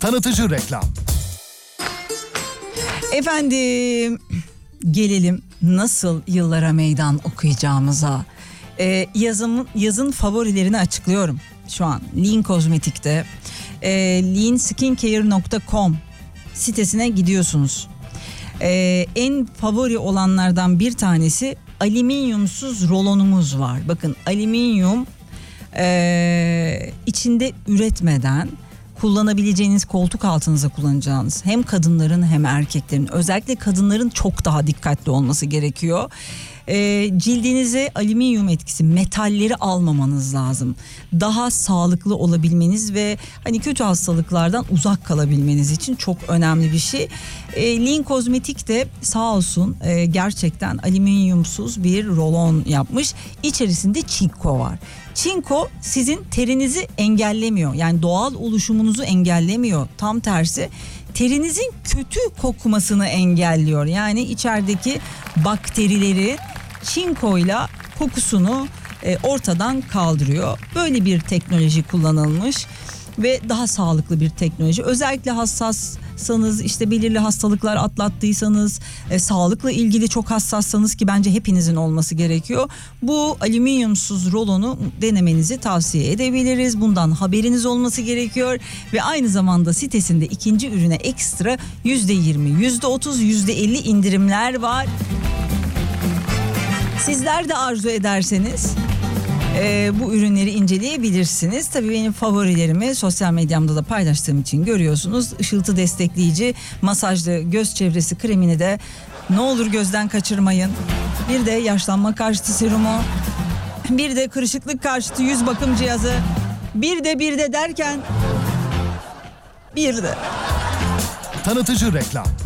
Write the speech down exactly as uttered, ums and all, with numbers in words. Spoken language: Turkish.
Tanıtıcı reklam. Efendim, gelelim nasıl yıllara meydan okuyacağımıza. Ee, yazın, yazın favorilerini açıklıyorum şu an. Lean Kozmetik'te e, lean skincare nokta com sitesine gidiyorsunuz. Ee, en favori olanlardan bir tanesi alüminyumsuz rolonumuz var. Bakın, alüminyum e, içinde üretmeden kullanabileceğiniz, koltuk altınıza kullanacağınız, hem kadınların hem erkeklerin, özellikle kadınların çok daha dikkatli olması gerekiyor. E, cildinize alüminyum etkisi, metalleri almamanız lazım. Daha sağlıklı olabilmeniz ve hani kötü hastalıklardan uzak kalabilmeniz için çok önemli bir şey. E, Lean Kozmetik de sağ olsun e, gerçekten alüminyumsuz bir rolon yapmış. İçerisinde çinko var. Çinko sizin terinizi engellemiyor. Yani doğal oluşumunuzu engellemiyor. Tam tersi, terinizin kötü kokmasını engelliyor. Yani içerideki bakterileri çinkoyla kokusunu e, ortadan kaldırıyor. Böyle bir teknoloji kullanılmış ve daha sağlıklı bir teknoloji. Özellikle hassassanız, işte belirli hastalıklar atlattıysanız, e, sağlıkla ilgili çok hassassanız, ki bence hepinizin olması gerekiyor, bu alüminyumsuz rolonu denemenizi tavsiye edebiliriz. Bundan haberiniz olması gerekiyor ve aynı zamanda sitesinde ikinci ürüne ekstra yüzde yirmi, yüzde otuz, yüzde elli indirimler var. Sizler de arzu ederseniz Ee, bu ürünleri inceleyebilirsiniz. Tabii benim favorilerimi sosyal medyamda da paylaştığım için görüyorsunuz. Işıltı destekleyici masajlı göz çevresi kremini de ne olur gözden kaçırmayın. Bir de yaşlanma karşıtı serumu, bir de kırışıklık karşıtı yüz bakım cihazı, bir de bir de derken bir de Tanıtıcı reklam.